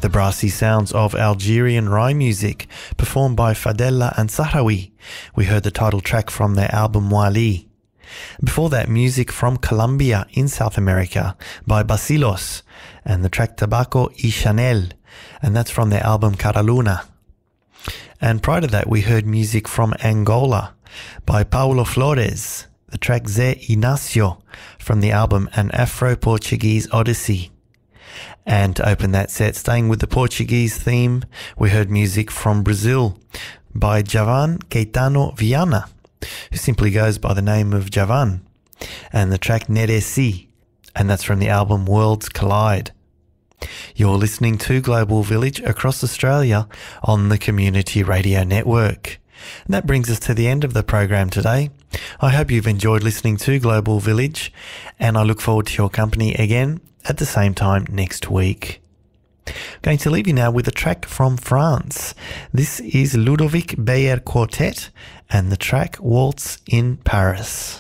the brassy sounds of Algerian rhyme music performed by Fadela and Sahrawi. We heard the title track from their album Wali. Before that, music from Colombia in South America by Basilos and the track Tabaco y Chanel, and that's from their album Caraluna. And prior to that, we heard music from Angola by Paulo Flores, the track Zé Inácio from the album An Afro-Portuguese Odyssey. And to open that set, staying with the Portuguese theme, we heard music from Brazil by Javan Caetano Viana, who simply goes by the name of Javan, and the track Neresi, and that's from the album Worlds Collide. You're listening to Global Village across Australia on the Community Radio Network. And that brings us to the end of the program today. I hope you've enjoyed listening to Global Village, and I look forward to your company again at the same time next week. Going to leave you now with a track from France. This is Ludovic Beyer Quartet and the track Waltz in Paris.